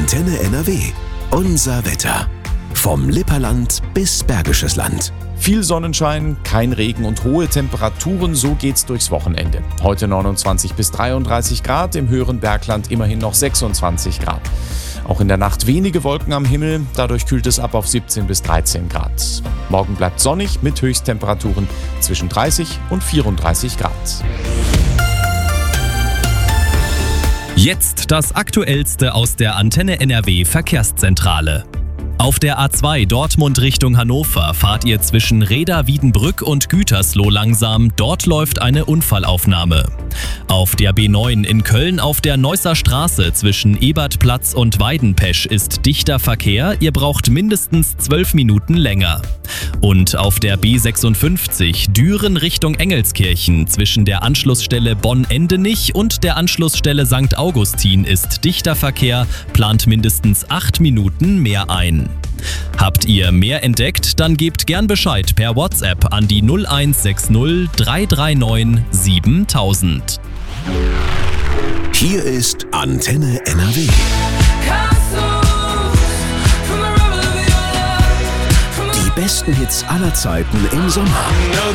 Antenne NRW. Unser Wetter. Vom Lipperland bis Bergisches Land. Viel Sonnenschein, kein Regen und hohe Temperaturen, so geht's durchs Wochenende. Heute 29 bis 33 Grad, im höheren Bergland immerhin noch 26 Grad. Auch in der Nacht wenige Wolken am Himmel, dadurch kühlt es ab auf 17 bis 13 Grad. Morgen bleibt sonnig mit Höchsttemperaturen zwischen 30 und 34 Grad. Jetzt das Aktuellste aus der Antenne NRW Verkehrszentrale. Auf der A2 Dortmund Richtung Hannover fahrt ihr zwischen Reda-Wiedenbrück und Gütersloh langsam. Dort läuft eine Unfallaufnahme. Auf der B9 in Köln auf der Neusser Straße zwischen Ebertplatz und Weidenpesch ist dichter Verkehr. Ihr braucht mindestens 12 Minuten länger. Und auf der B56 Düren Richtung Engelskirchen zwischen der Anschlussstelle Bonn-Endenich und der Anschlussstelle St. Augustin ist dichter Verkehr, plant mindestens 8 Minuten mehr ein. Habt ihr mehr entdeckt? Dann gebt gern Bescheid per WhatsApp an die 0160 339 7000. Hier ist Antenne NRW. Die besten Hits aller Zeiten im Sommer.